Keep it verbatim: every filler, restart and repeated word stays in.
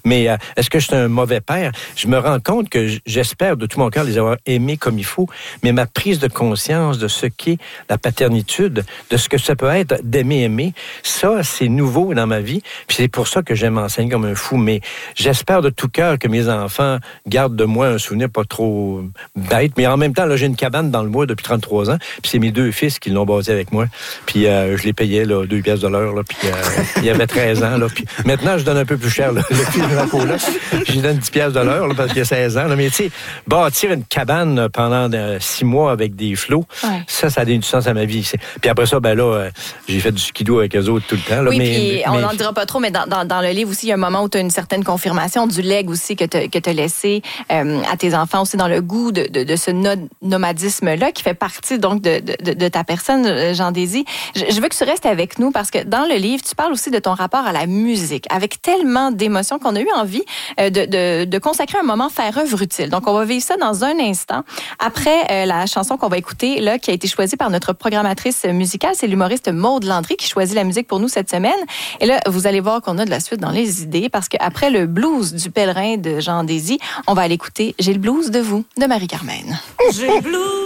Mais euh, est-ce que je suis un mauvais père? Je me rends compte que j'espère de tout mon cœur les avoir aimés comme il faut, mais ma prise de conscience de ce qu'est la paternitude, de ce que ça peut être d'aimer aimer, ça, c'est nouveau dans ma vie. Puis c'est pour ça que j'aime enseigner comme un fou. Mais j'espère de tout cœur que mes enfants gardent de moi un souvenir pas trop bête. Mais en même temps, là, j'ai une cabane dans le bois depuis trente-trois ans. Puis c'est mes deux fils qui l'ont bâti avec moi. Puis euh, je les payais là, deux piastres de l'heure. Là, puis euh, il y avait treize ans. Là, puis maintenant, je donne un peu plus cher là, le prix de la peau, là. Je lui donne dix piastres de l'heure là, parce qu'il y a seize ans. Là. Mais tu sais, bâtir une cabane pendant euh, six mois avec des flots, ouais. ça, ça a donné du sens à ma vie. C'est... Puis après ça, ben là, euh, j'ai fait du skido avec eux autres tout le temps. Là, oui, mais, puis mais, on mais... n'en dira pas trop, mais dans, dans, dans le livre aussi, il y a un moment où tu as une certaine confirmation du legs aussi que tu as laissé euh, à tes enfants, aussi dans le goût de, de, de ce no- nomadisme-là qui fait partie donc de, de, de ta personne, Jean Désy. Je, je veux que tu restes avec nous parce que dans le livre, tu parles aussi de ton rapport à la musique, avec tellement d'émotions qu'on a eu envie euh, de, de, de consacrer un moment faire œuvre utile. Donc, on va vivre ça dans un instant. Après euh, la chanson qu'on va écouter, là, qui a été choisie par notre programmatrice musicale, c'est l'humoriste Maude Landry qui choisit la musique pour nous cette semaine. Et là, vous allez voir qu'on a de la suite dans les idées parce qu'après le blues du pèlerin de Jean Désy, on va aller écouter J'ai le blues de vous de Marie-Carmen. J'ai le blues.